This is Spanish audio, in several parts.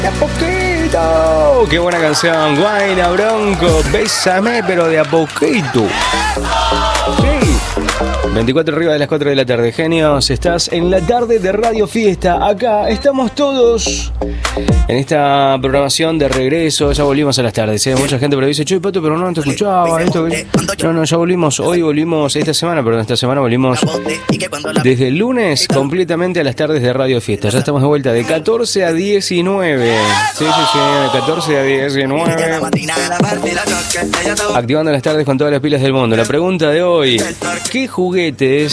De a poquito. Qué buena canción. Guayna Bronco. Bésame, pero de a poquito. Sí. 24 arriba de las 4 de la tarde, genios. Estás en la tarde de Radio Fiesta. Acá estamos todos en esta programación de regreso. Ya volvimos a las tardes. Mucha gente pero dice, che, Pato, pero no te escuchaba. No, ya volvimos. Hoy volvimos esta semana volvimos desde el lunes completamente a las tardes de Radio Fiesta. Ya estamos de vuelta de 14 a 19. Sí, de 14 a 19. Activando las tardes con todas las pilas del mundo. La pregunta de hoy: ¿qué juguetes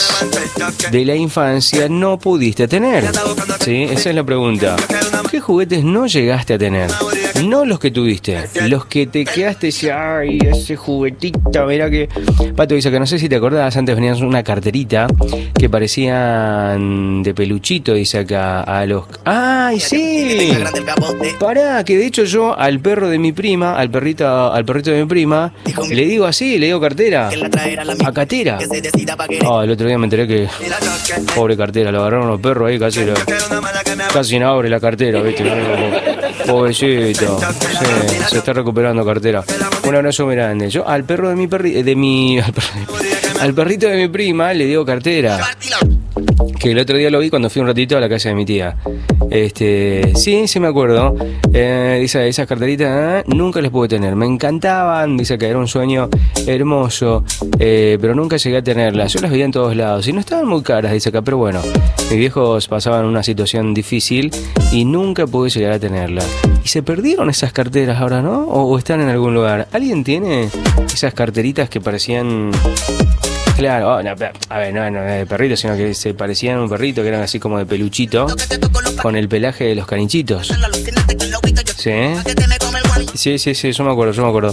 de la infancia no pudiste tener? Sí, esa es la pregunta. ¿Qué juguetes no llegaste a tener? No los que tuviste, los que te quedaste y ay, ese juguetito, mira que... Pato dice que no sé si te acordás, antes venían una carterita que parecían de peluchito, dice acá, a los... ¡Ay, sí! Pará, que de hecho yo al perro de mi prima, al perrito de mi prima, le digo así, le digo cartera, a Catera. El otro día me enteré que... Pobre cartera, lo agarraron los perros ahí, casi no abre la cartera, ¿viste? Pobrecito. Sí, se está recuperando cartera. Un abrazo muy grande. Yo al perro de al perrito de mi prima le digo cartera. Que el otro día lo vi cuando fui un ratito a la casa de mi tía. Sí me acuerdo. Dice, esas carteritas nunca las pude tener. Me encantaban, dice que era un sueño hermoso, pero nunca llegué a tenerlas. Yo las veía en todos lados y no estaban muy caras, dice acá, pero bueno, mis viejos pasaban una situación difícil y nunca pude llegar a tenerlas. ¿Y se perdieron esas carteras ahora, no? ¿O están en algún lugar? ¿Alguien tiene esas carteritas que parecían... Claro, no, a ver, no de perrito, sino que se parecían a un perrito, que eran así como de peluchito, con el pelaje de los canichitos? Sí, yo me acuerdo.